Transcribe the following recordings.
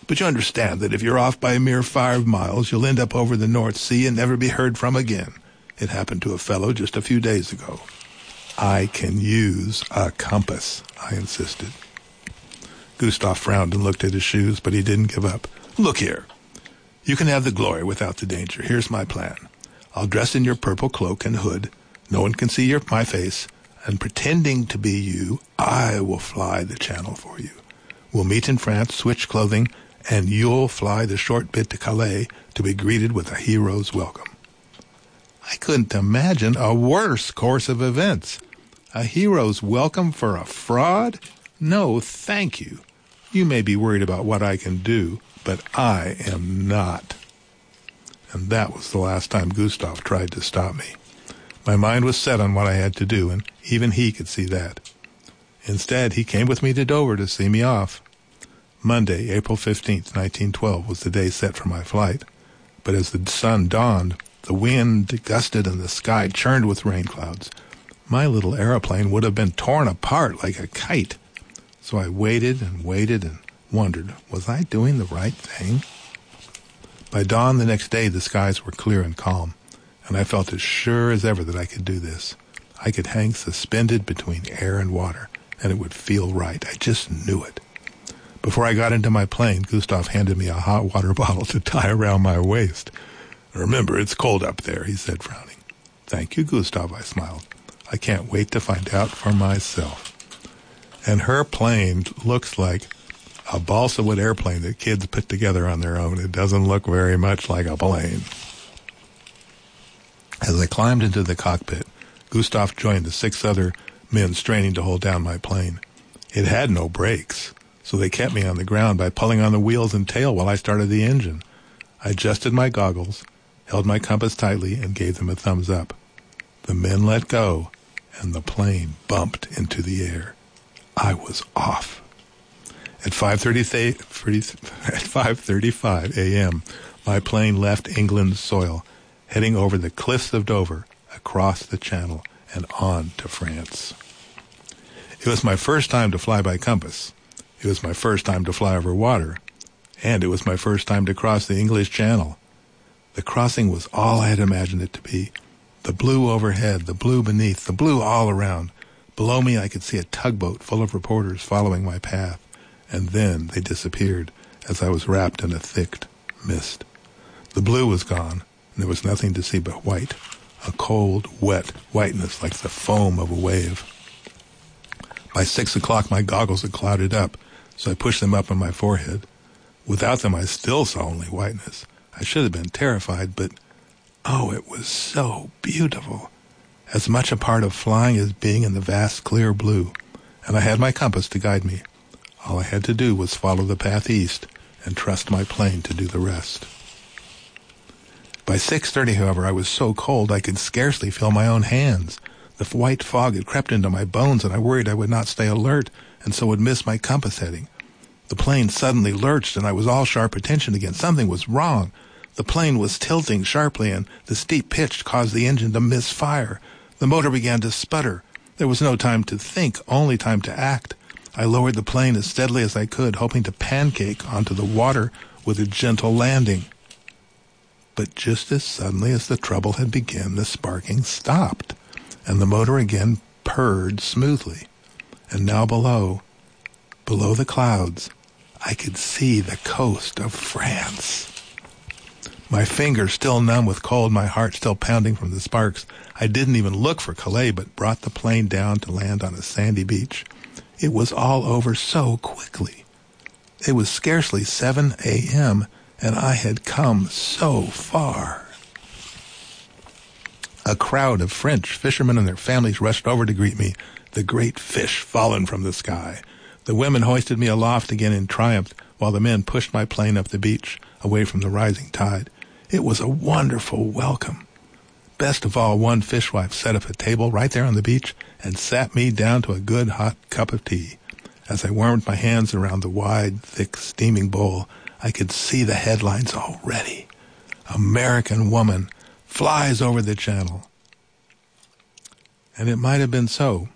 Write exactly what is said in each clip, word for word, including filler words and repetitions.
But you understand that if you're off by a mere five miles, you'll end up over the North Sea and never be heard from again. It happened to a fellow just a few days ago. I can use a compass, I insisted. Gustav frowned and looked at his shoes, but he didn't give up. Look here. You can have the glory without the danger. Here's my plan. I'll dress in your purple cloak and hood. No one can see your, my face. And pretending to be you, I will fly the channel for you. We'll meet in France, switch clothing, and you'll fly the short bit to Calais to be greeted with a hero's welcome. I couldn't imagine a worse course of events. A hero's welcome for a fraud? No, thank you. You may be worried about what I can do, but I am not. And that was the last time Gustav tried to stop me. My mind was set on what I had to do, and even he could see that. Instead, he came with me to Dover to see me off. Monday, April fifteenth, nineteen twelve, was the day set for my flight. But as the sun dawned, the wind gusted and the sky churned with rain clouds. My little aeroplane would have been torn apart like a kite. So I waited and waited and wondered, was I doing the right thing? By dawn the next day, the skies were clear and calm, and I felt as sure as ever that I could do this. I could hang suspended between air and water, and it would feel right. I just knew it. Before I got into my plane, Gustav handed me a hot water bottle to tie around my waist. Remember, it's cold up there, he said, frowning. Thank you, Gustav, I smiled. I can't wait to find out for myself. And her plane looks like a balsa wood airplane that kids put together on their own. It doesn't look very much like a plane. As I climbed into the cockpit, Gustav joined the six other men straining to hold down my plane. It had no brakes, so they kept me on the ground by pulling on the wheels and tail while I started the engine. I adjusted my goggles, held my compass tightly, and gave them a thumbs up. The men let go, and the plane bumped into the air. I was off. At five thirty-five a.m., my plane left England's soil, heading over the cliffs of Dover, across the Channel, and on to France. It was my first time to fly by compass. It was my first time to fly over water. And it was my first time to cross the English Channel. The crossing was all I had imagined it to be. The blue overhead, the blue beneath, the blue all around. Below me I could see a tugboat full of reporters following my path. And then they disappeared as I was wrapped in a thick mist. The blue was gone, and there was nothing to see but white, a cold, wet whiteness like the foam of a wave. By six o'clock my goggles had clouded up, so I pushed them up on my forehead. Without them I still saw only whiteness. I should have been terrified, but oh, it was so beautiful. As much a part of flying as being in the vast clear blue, and I had my compass to guide me. All I had to do was follow the path east and trust my plane to do the rest. By six thirty, however, I was so cold I could scarcely feel my own hands. The white fog had crept into my bones, and I worried I would not stay alert, and so would miss my compass heading. The plane suddenly lurched, and I was all sharp attention again. Something was wrong. The plane was tilting sharply, and the steep pitch caused the engine to miss fire. The motor began to sputter. There was no time to think, only time to act. I lowered the plane as steadily as I could, hoping to pancake onto the water with a gentle landing. But just as suddenly as the trouble had begun, the sparking stopped, and the motor again purred smoothly. And now below, below the clouds, I could see the coast of France. My fingers still numb with cold, my heart still pounding from the sparks. I didn't even look for Calais, but brought the plane down to land on a sandy beach. It was all over so quickly. It was scarcely seven a.m., and I had come so far. A crowd of French fishermen and their families rushed over to greet me, the great fish fallen from the sky. The women hoisted me aloft again in triumph, while the men pushed my plane up the beach, away from the rising tide. It was a wonderful welcome. Best of all, one fishwife set up a table right there on the beach and sat me down to a good hot cup of tea. As I warmed my hands around the wide, thick, steaming bowl, I could see the headlines already. American woman flies over the Channel. And it might have been so.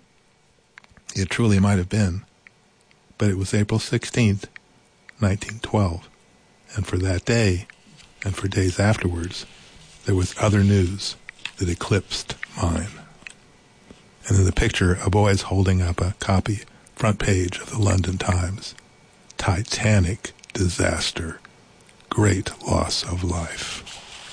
It truly might have been. But it was April sixteenth, nineteen twelve, And for that day, and for days afterwards, there was other news that eclipsed mine. And in the picture, a boy is holding up a copy, front page of the London Times. Titanic disaster. Great loss of life.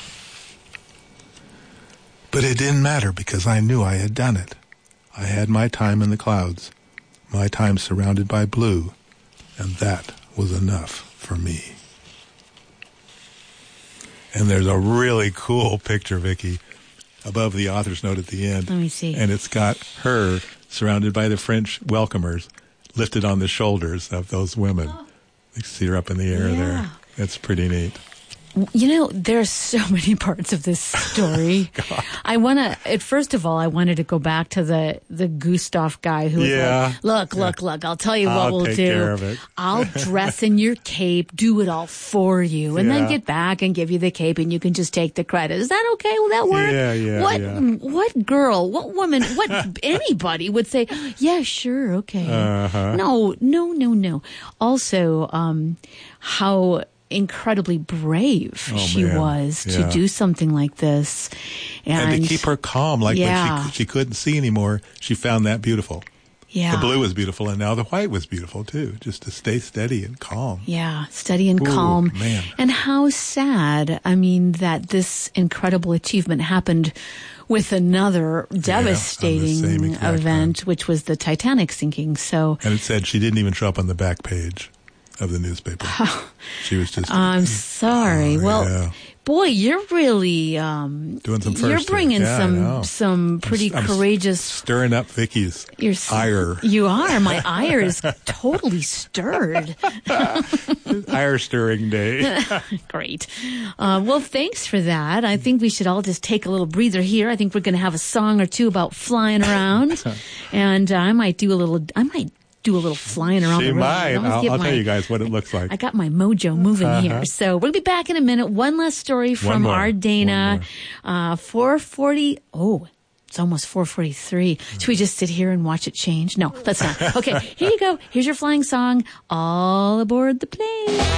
But it didn't matter because I knew I had done it. I had my time in the clouds, my time surrounded by blue, and that was enough for me. And there's a really cool picture, Vicki, above the author's note at the end. Let me see. And it's got her surrounded by the French welcomers, lifted on the shoulders of those women. Oh. You see her up in the air yeah. there. It's pretty neat. You know, there's so many parts of this story. I want to, first of all, I wanted to go back to the, the Gustav guy who was yeah. like, look, look, look, I'll tell you what I'll we'll take do. Care of it. I'll dress in your cape, do it all for you, and yeah. then get back and give you the cape and you can just take the credit. Is that okay? Will that work? Yeah, yeah, What, yeah. what girl, what woman, what anybody would say, yeah, sure, okay. Uh-huh. No, no, no, no. Also, um, how incredibly brave oh, she man. was yeah. to do something like this. And, and to keep her calm, like yeah. when she, she couldn't see anymore, she found that beautiful. Yeah. The blue was beautiful, and now the white was beautiful, too, just to stay steady and calm. Yeah, steady and Ooh, calm. Man. And how sad, I mean, that this incredible achievement happened with another devastating yeah, event, time. which was the Titanic sinking. So, and it said she didn't even show up on the back page of the newspaper. She was just... I'm sorry. Oh, well, yeah. boy, you're really... Um, doing some first. You're bringing yeah, some some pretty I'm, I'm courageous... stirring up Vicky's You're, ire. You are. My ire is totally stirred. Ire stirring day. Great. Uh, well, thanks for that. I think we should all just take a little breather here. I think we're going to have a song or two about flying around. And uh, I might do a little... I might do a little flying around she the room. might. I'll, I'll my, tell you guys what it looks like. I got my mojo moving uh-huh. here. So we'll be back in a minute. One last story from our Dana. Uh, four forty. Oh, it's almost four forty-three. Should we just sit here and watch it change? No, let's not. Okay, here you go. Here's your flying song. All aboard the plane.